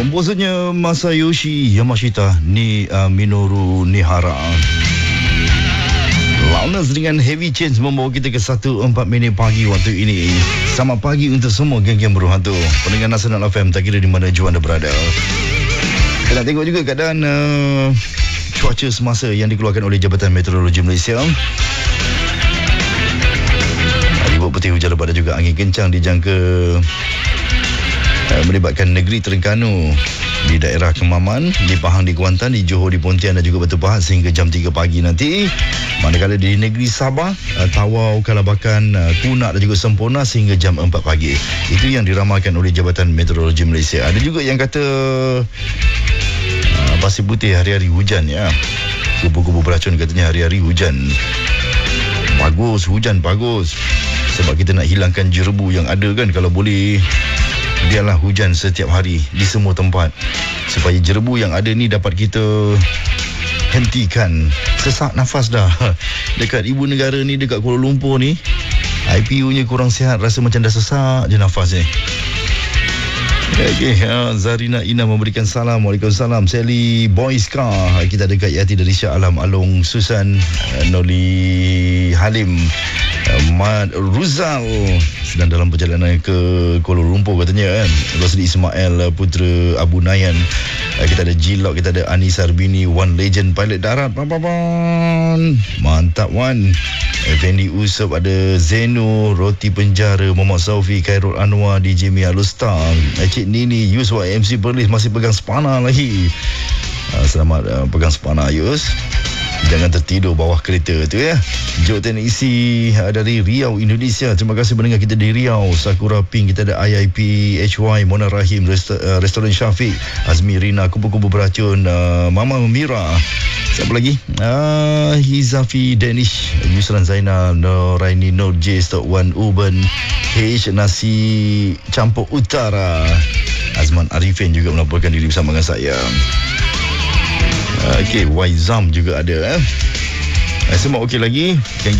Komposernya Masayoshi Yamashita ni Minoru Nihara. Loudness dengan Heavy Chains membawa kita ke 1.04 pagi waktu ini. Selamat pagi untuk semua geng-geng beruang hantu pendengar Nasional FM, tak kira di mana jua anda berada. Kita nak tengok juga keadaan cuaca semasa yang dikeluarkan oleh Jabatan Meteorologi Malaysia. Ribut putih, hujan lebat dan juga angin kencang dijangka melibatkan negeri Terengganu, di daerah Kemaman, di Pahang, di Kuantan, di Johor, di Pontian dan juga Batu Pahat sehingga jam 3 pagi nanti. Manakala di negeri Sabah, Tawau, Kalabakan, Kunak dan juga Semporna sehingga jam 4 pagi. Itu yang diramalkan oleh Jabatan Meteorologi Malaysia. Ada juga yang kata pasir putih hari-hari hujan ya. Kubu-kubu beracun katanya hari-hari hujan. Bagus, hujan bagus. Sebab kita nak hilangkan jerebu yang ada kan. Kalau boleh, biarlah hujan setiap hari di semua tempat supaya jerebu yang ada ni dapat kita hentikan. Sesak nafas dah dekat ibu negara ni, dekat Kuala Lumpur ni, IPU-nya kurang sihat, rasa macam dah sesak je nafas ni. Okey, Zarina Ina memberikan salam. Waalaikumsalam. Sally Boyska, kita dekat Yati dari Shah Alam, Along Susan, Noli Halim, Mad Ruzal sedang dalam perjalanan ke Kuala Lumpur katanya kan. Rosli Ismail, Putera Abu Nayan. Kita ada Jilok, kita ada Anis Arbini, One Legend Pilot Darat. Mantap Wan. Effendi Usop, ada Zeno, Roti Penjara, Muhammad Saufi, Khairul Anwar, DJ Mia Lustar, Cik Nini, Yus YMC Perlis masih pegang spana lagi. Selamat pegang spana Yus. Jangan tertidur bawah kereta tu ya. Jok Teknisi dari Riau, Indonesia. Terima kasih mendengar kita di Riau. Sakura Pink, kita ada IIP, HY, Mona Rahim, Restoran Syafiq, Azmi Rina, Kupu-Kupu Beracun, Mama Mira. Siapa lagi? Hizafi Danish, Yusran Zainal, Noraini, Nur J, Stok Wan Uben, H Nasi Campur Utara. Azman Arifin juga melaporkan diri bersama dengan saya. Okey, Waizam juga ada. Semua okey lagi.